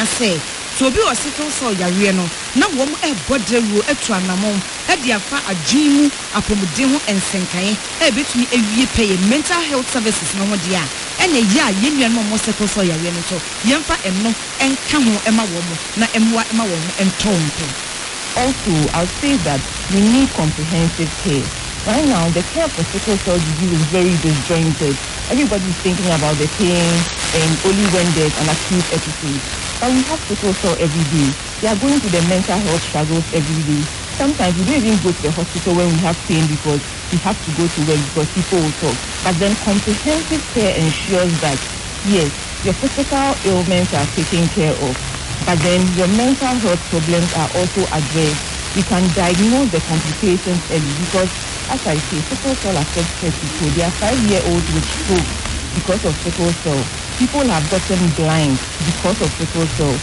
nya say so obi o sickle cell yare no na wo mo e bodrewo atu anamon e de afa adwin mu apomuden ho ensenkan e betumi ewie pay mental health services no ho dia ene ya yenua no mo sickle cell yare no so yemfa enno enka ho ema wo mo na emwa ema wo mo entompe. Also, I'll say that we need comprehensive care. Right now, the care for sickle cell disease is very disjointed. Everybody's thinking about the pain and only when there's an acute episode. But we have sickle cell every day. We are going through the mental health struggles every day. Sometimes we don't even go to the hospital when we have pain because we have to go to work because people will talk. But then comprehensive care ensures that, yes, your physical ailments are taken care of, but then your mental health problems are also addressed. We can diagnose the complications early because, as I say, sickle cell affects people. They are 5-year-olds with stroke because of sickle cell. People have gotten blind because of sickle cell.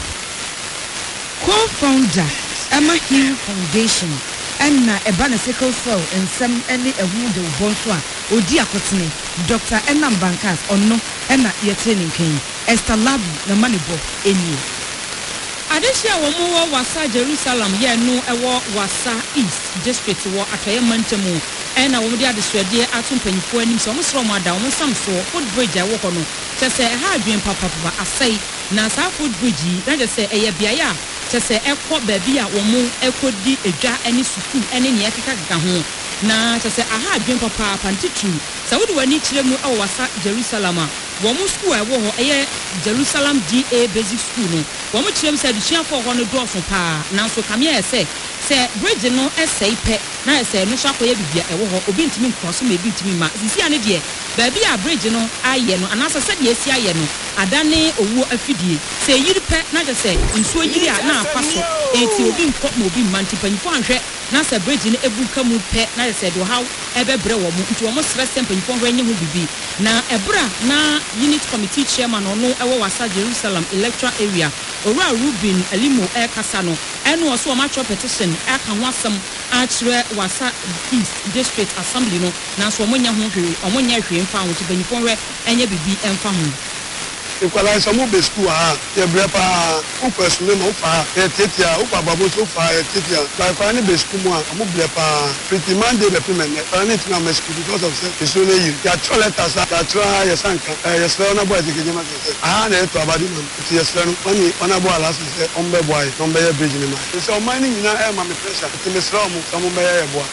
Co-founder Emma Hill Foundation and Ebana sickle cell and some any a window bonsoir Odi Akotene Dr. Enam Bankas or no Enna Yetenin King Esther Labu the Manibo Eni. Adesha womo wasa Jerusalem ye no ewo wasa East District wo atoye mantemu ena wo de adeswede atompanyifo anim so mo sro mo ada wo samso footbridge a wo ko no chese ha adwen papa asai na sa footbridge na chese eye biaya chese ekọ baabi a wo mo ekodi edwa ani school ene ne ekeka ho na chese aha adwen papa pantitu sa wo de wani kire mu e wasa Jerusalem a wo mo school e wo ho eye Jerusalem DA basic school no wo mo kire se adusua fo ho no do ofo pa na so kamia ese se bridge no esei pe na ese no so akoye bibia e wo ho obi ntimi nkroso ma ebi ntimi ma sisi ane de baabi a bridge no aye no anasa se de esi aye no adane owu afidie se yiri pe na de se nsuo yiri a na afaso eti obi nkọ ma obi manti panifo anhwe na se bridge no ebuka mu pe na de se do how ebebre wo mu nti wo mo stress panifo ho enye ho bibi na ebra na unit committee chairman ono ewo wasa Jerusalem electoral area Ora Ruben Alimo Kasa no eno so ma cho petition aka ho asem a kire wasa East District Assembly no na so omonya ho hwere omonya hwe mfa ho tibanifo hwe enye bibi emfa ho equalize some be school ye brepa o person no fa e tetia o baba bo so fa e tetia by fa ni be school mo am brepa pretty man dey be payment e need to na school because of say so na you ya tro letters ya try ya sanka ya spell na boy take jema say na e to abadi man ti ya spell no ona boy last say on be boy on be bridge ni ma so o man ni na e ma me pressure ti me sra mo so mo be ya boy.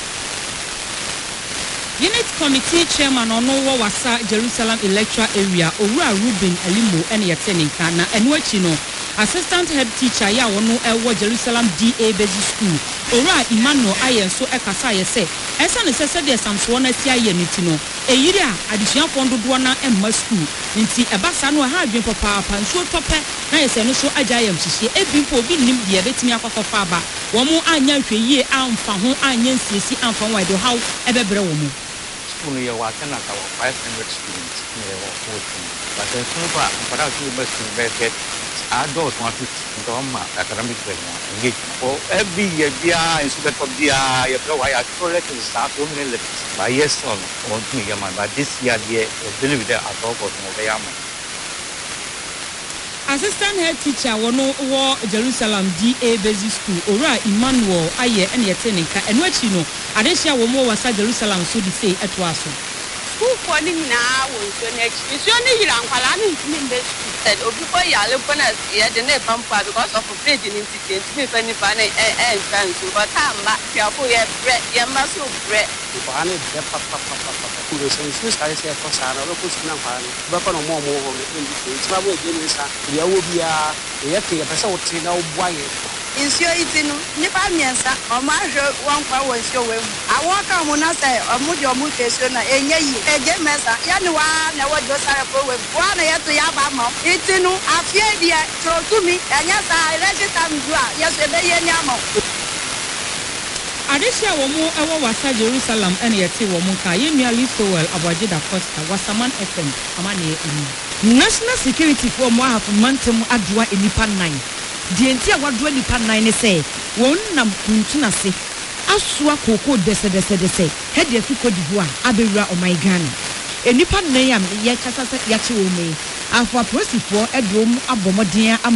Unit committee chairman ono wasa Jerusalem electoral area Owura Ruben Alimo ene yeteninka na enu achi no assistant head teacher ya wono ewo Jerusalem DA basic school Owura Emmanuel ayenso ekasa yese esa ne sese de samso na tia ye niti no eyiri a adisua fondodo na emma school nti ebasa no ha adwen papa panso tope na yese no so agya yam hihie ebimpo obi nim de betimi akokofa aba wo mu anya hweyie amfa ho anya nsiesi amfa wa do how ebebre wo mu school year was about 500 students in the 14. But the super university adults want to academic engagement. For every year, in super top year, you know, I actually start doing it by yes on me, but this year, we believe that I talk about the assistant head teacher wono wo Jerusalem DA basic school Owura Emmanuel aye ene yeteninka enu achi no adehia wo mo wasa Jerusalem so di say etwaso school for ni na wo so next so ni yira nkwala ni ntimi be said obi ko yale ko na ye de na pampa because of page ni ntike ntimi fa ni fa na fan so but amma ya ko ye bread ye ma so bread ko ane de papa ko so ni sai sai ko sa na ko so na fa ni ba ko no mo ho ni ntike ba bo je ni sa ya wo bia ye ke pesa wo ti na wo boaye insio itinu ni pa miensa o ma hwe won kwa won sio we awon ka mo na say o mu jo mu kesio na enye yi eje mesa ya ni wa na wo jo sare ko we wa na ye to ya ba mo itinu afie dia trotumi enya sa register mdua ye so be ye ni amo adehia wo mu ewo wasa Jerusalem ene yete wo mu ka ye nua Lisowell Abwaje da Costa Wasaman FM amane eni national security for mo hafu mantem adoa enipa 9 die ntia wadua nipa 9 ne say won nam kuntuna se asua koko dese hede afiko divo a abewura Ghana enipa 9 am ye kasa se ya che wo me afọ prosifo edom abomodin